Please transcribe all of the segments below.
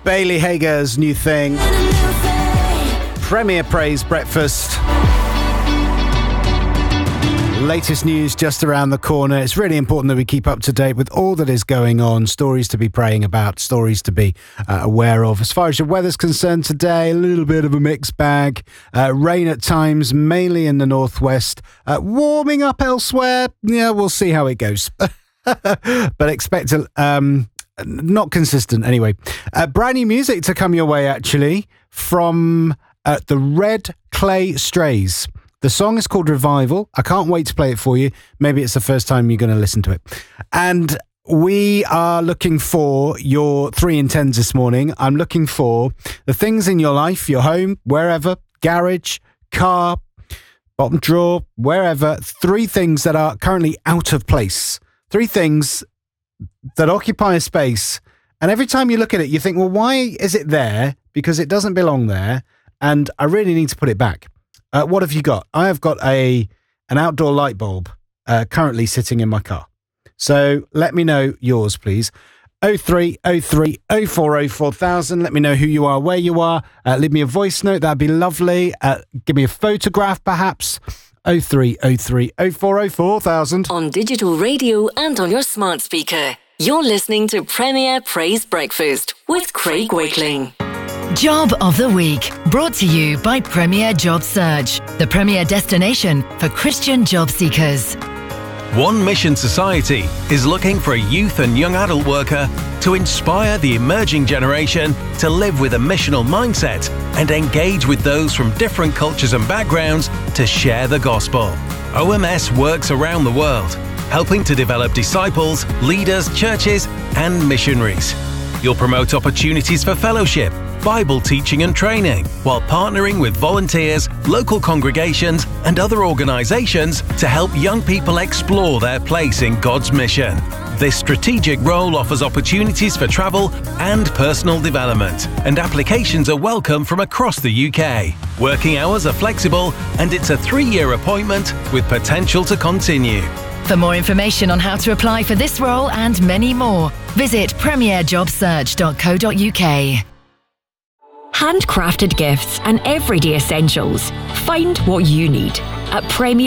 Bailey Hager's new thing. Premier Praise Breakfast. Latest news just around the corner. It's really important that we keep up to date with all that is going on. Stories to be praying about, stories to be aware of. As far as your weather's concerned today, a little bit of a mixed bag. Rain at times, mainly in the northwest. Warming up elsewhere. Yeah, we'll see how it goes. But expect not consistent anyway. Brand new music to come your way, actually, from the Red Clay Strays. The song is called Revival. I can't wait to play it for you. Maybe it's the first time you're going to listen to it. And we are looking for your 3 in 10s this morning. I'm looking for the things in your life, your home, wherever, garage, car, bottom drawer, wherever. 3 things that are currently out of place. 3 things that occupy a space. And every time you look at it, you think, well, why is it there? Because it doesn't belong there. And I really need to put it back. What have you got? I have got an outdoor light bulb currently sitting in my car. So let me know yours, please. 0303 040 4000. Let me know who you are, where you are. Leave me a voice note. That'd be lovely. Give me a photograph, perhaps. 0303 040 4000. On digital radio and on your smart speaker. You're listening to Premier Praise Breakfast with Craig Wakeling. Job of the Week, brought to you by Premier Job Search, the premier destination for Christian job seekers. One Mission Society is looking for a youth and young adult worker to inspire the emerging generation to live with a missional mindset and engage with those from different cultures and backgrounds to share the gospel. OMS works around the world, helping to develop disciples, leaders, churches, and missionaries. You'll promote opportunities for fellowship, Bible teaching and training, while partnering with volunteers, local congregations, and other organizations to help young people explore their place in God's mission. This strategic role offers opportunities for travel and personal development, and applications are welcome from across the UK. Working hours are flexible, and it's a 3-year appointment with potential to continue. For more information on how to apply for this role and many more, visit premierjobsearch.co.uk. Handcrafted gifts and everyday essentials. Find what you need at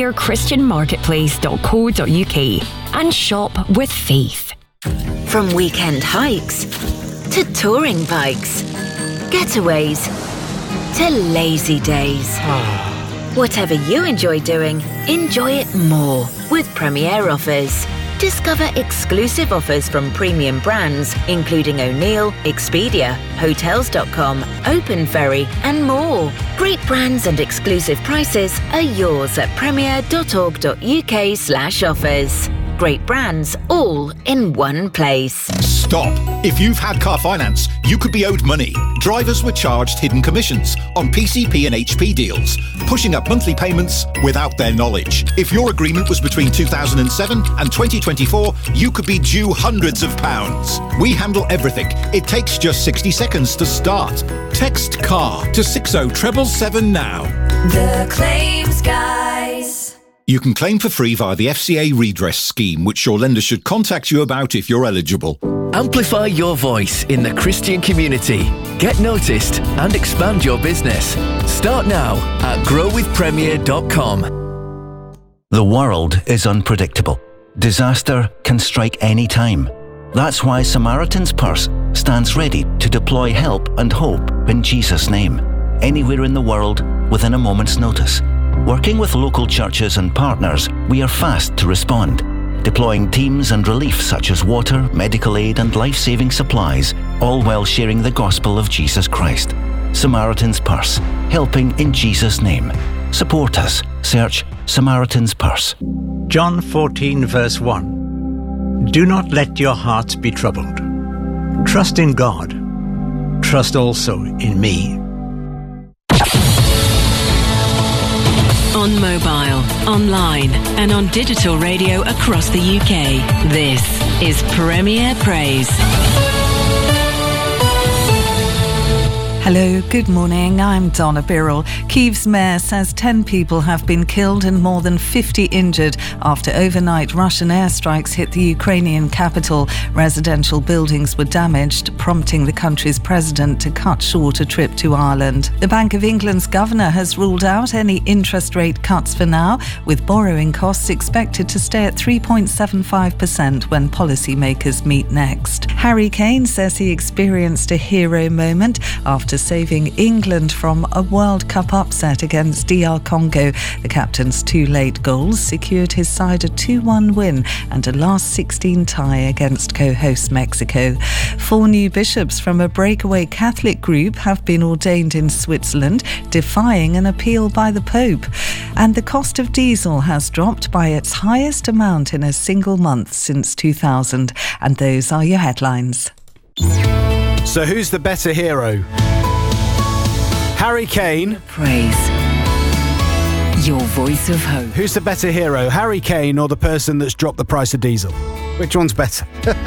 premierchristianmarketplace.co.uk and shop with faith. From weekend hikes to touring bikes, getaways to lazy days. Whatever you enjoy doing, enjoy it more with Premier Offers. Discover exclusive offers from premium brands, including O'Neill, Expedia, Hotels.com, Open Ferry, and more. Great brands and exclusive prices are yours at premier.org.uk/offers. Great brands, all in one place. Stop. If you've had car finance, you could be owed money. Drivers were charged hidden commissions on PCP and HP deals, pushing up monthly payments without their knowledge. If your agreement was between 2007 and 2024, you could be due hundreds of pounds. We handle everything. It takes just 60 seconds to start. Text CAR to 60777 now. The Claims Guys. You can claim for free via the FCA redress scheme, which your lender should contact you about if you're eligible. Amplify your voice in the Christian community. Get noticed and expand your business. Start now at growwithpremier.com. The world is unpredictable. Disaster can strike any time. That's why Samaritan's Purse stands ready to deploy help and hope in Jesus' name, anywhere in the world within a moment's notice. Working with local churches and partners, we are fast to respond, deploying teams and relief such as water, medical aid and life-saving supplies, all while sharing the gospel of Jesus Christ. Samaritan's Purse, helping in Jesus' name. Support us. Search Samaritan's Purse. John 14 verse 1. Do not let your hearts be troubled. Trust in God. Trust also in me. On mobile, online, and on digital radio across the UK. This is Premier Praise. Hello, good morning. I'm Donna Birrell. Kyiv's mayor says 10 people have been killed and more than 50 injured after overnight Russian airstrikes hit the Ukrainian capital. Residential buildings were damaged, prompting the country's president to cut short a trip to Ireland. The Bank of England's governor has ruled out any interest rate cuts for now, with borrowing costs expected to stay at 3.75% when policymakers meet next. Harry Kane says he experienced a hero moment after saving England from a World Cup upset against DR Congo. The captain's 2 late goals secured his side a 2-1 win and a last 16 tie against co-host Mexico. 4 new bishops from a breakaway Catholic group have been ordained in Switzerland, defying an appeal by the Pope. And the cost of diesel has dropped by its highest amount in a single month since 2000. And those are your headlines. So who's the better hero? Harry Kane. Praise. Your voice of hope. Who's the better hero? Harry Kane or the person that's dropped the price of diesel? Which one's better?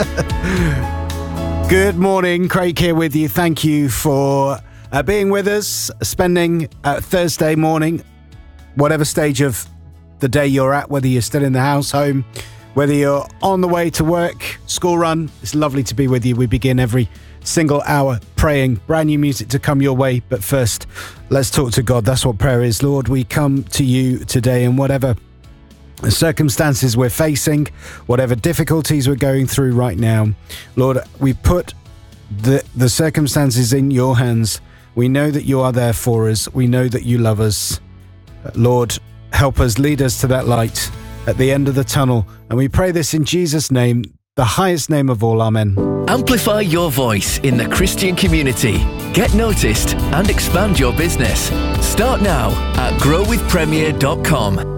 Good morning, Craig here with you. Thank you for being with us, spending Thursday morning, whatever stage of the day you're at, whether you're still in the house, home, whether you're on the way to work, school run. It's lovely to be with you. We begin every single hour praying, brand new music to come your way. But first, let's talk to God. That's what prayer is. Lord, we come to you today in whatever circumstances we're facing, whatever difficulties we're going through right now. Lord, we put the circumstances in your hands. We know that you are there for us. We know that you love us. Lord, help us, lead us to that light at the end of the tunnel. And we pray this in Jesus' name, the highest name of all. Amen. Amplify your voice in the Christian community. Get noticed and expand your business. Start now at growwithpremier.com.